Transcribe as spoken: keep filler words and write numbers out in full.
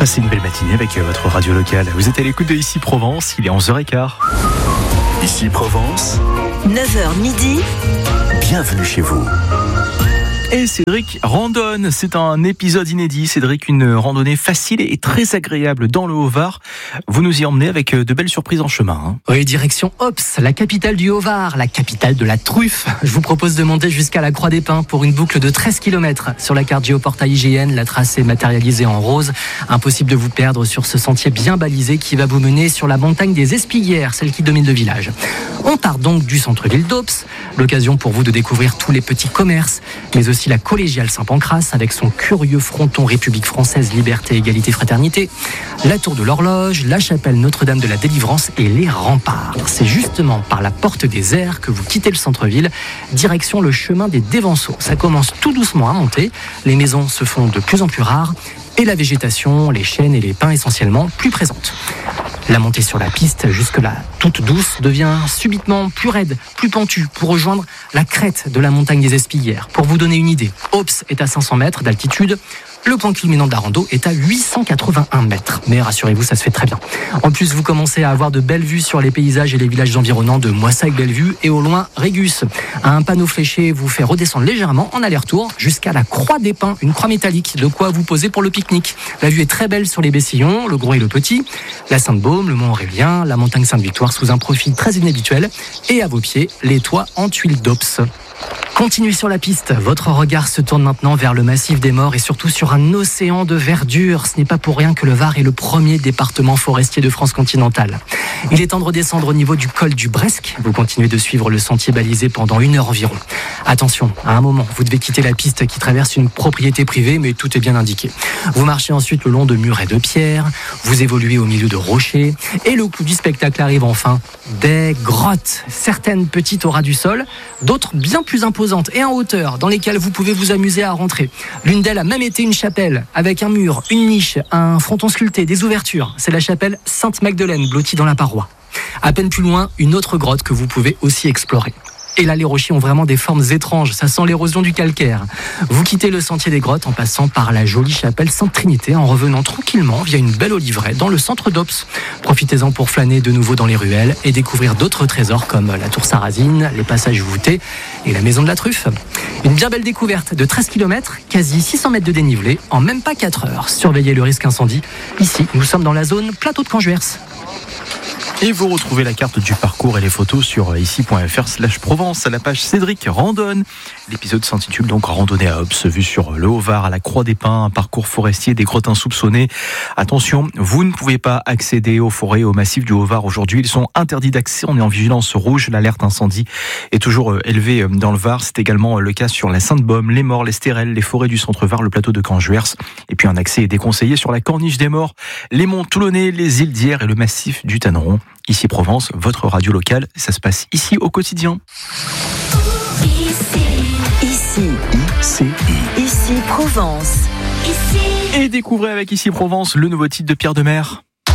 Passez une belle matinée avec votre radio locale. Vous êtes à l'écoute de Ici Provence, il est onze heures quinze. Ici Provence, neuf heures midi. Bienvenue chez vous. Et Cédric randonne, c'est un épisode inédit. Cédric, une randonnée facile et très agréable dans le Haut-Var. Vous nous y emmenez avec de belles surprises en chemin. Hein. Oui, direction Ops, la capitale du Haut-Var, la capitale de la truffe. Je vous propose de monter jusqu'à la Croix des Pins pour une boucle de treize kilomètres. Sur la carte Géoportail I G N, la trace est matérialisée en rose. Impossible de vous perdre sur ce sentier bien balisé qui va vous mener sur la montagne des Espiguières, celle qui domine le village. On part donc du centre-ville d'Ops, l'occasion pour vous de découvrir tous les petits commerces, mais aussi la collégiale Saint-Pancras avec son curieux fronton République française, liberté, égalité, fraternité, la tour de l'horloge, la chapelle Notre-Dame de la Délivrance et les remparts. C'est justement par la porte des Airs que vous quittez le centre-ville, direction le chemin des Dévenceaux. Ça commence tout doucement à monter, les maisons se font de plus en plus rares et la végétation, les chênes et les pins essentiellement plus présentes. La montée sur la piste, jusque-là toute douce, devient subitement plus raide, plus pentue, pour rejoindre la crête de la montagne des Espiguières. Pour vous donner une idée, Ops est à cinq cents mètres d'altitude. Le point culminant de la rando est à huit cent quatre-vingt-un mètres. Mais rassurez-vous, ça se fait très bien. En plus, vous commencez à avoir de belles vues sur les paysages et les villages environnants de Moissac-Bellevue et au loin Régus. Un panneau fléché vous fait redescendre légèrement en aller-retour jusqu'à la Croix des Pins, une croix métallique, de quoi vous poser pour le pique-nique. La vue est très belle sur les Bessillons, le Gros et le Petit, la Sainte-Baume, le Mont Aurélien, la montagne Sainte-Victoire sous un profil très inhabituel et à vos pieds, les toits en tuiles d'Ops. Continuez sur la piste, votre regard se tourne maintenant vers le massif des Maures et surtout sur un océan de verdure. Ce n'est pas pour rien que le Var est le premier département forestier de France continentale. Il est temps de redescendre au niveau du col du Bresque. Vous continuez de suivre le sentier balisé pendant une heure environ. Attention, à un moment, vous devez quitter la piste qui traverse une propriété privée, mais tout est bien indiqué. Vous marchez ensuite le long de murets de pierre, vous évoluez au milieu de rochers, et le coup du spectacle arrive enfin. Des grottes, certaines petites au ras du sol, d'autres bien plus imposantes et en hauteur, dans lesquelles vous pouvez vous amuser à rentrer. L'une d'elles a même été une chapelle, avec un mur, une niche, un fronton sculpté, des ouvertures. C'est la chapelle Sainte-Magdeleine, blottie dans la paroi. À peine plus loin, une autre grotte que vous pouvez aussi explorer. Et là, les rochers ont vraiment des formes étranges, ça sent l'érosion du calcaire. Vous quittez le sentier des grottes en passant par la jolie chapelle Sainte-Trinité, en revenant tranquillement via une belle oliveraie dans le centre d'Ops. Profitez-en pour flâner de nouveau dans les ruelles et découvrir d'autres trésors comme la tour Sarrasine, les passages voûtés et la maison de la truffe. Une bien belle découverte de treize kilomètres, quasi six cents mètres de dénivelé, en même pas quatre heures. Surveillez le risque incendie. Ici, nous sommes dans la zone plateau de Canjuers. Et vous retrouvez la carte du parcours et les photos sur ici.fr slash Provence à la page Cédric Randonne. L'épisode s'intitule donc Randonnée à Ops, vue sur le Haut-Var à la Croix des Pins, un parcours forestier, des grottes insoupçonnées. Attention, vous ne pouvez pas accéder aux forêts et aux massifs du Haut-Var aujourd'hui. Ils sont interdits d'accès, on est en vigilance rouge. L'alerte incendie est toujours élevée dans le Var. C'est également le cas sur la Sainte-Baume, les Maures, les Stérelles, les forêts du centre-Var, le plateau de Canjuers. Et puis un accès est déconseillé sur la Corniche des Maures, les monts Toulonnais, les îles d'Hyères et le massif du Tanneron. Ici Provence, votre radio locale, ça se passe ici au quotidien. Ici. Ici. Ici. Ici Provence. Ici. Et découvrez avec Ici Provence le nouveau titre de Pierre Demers.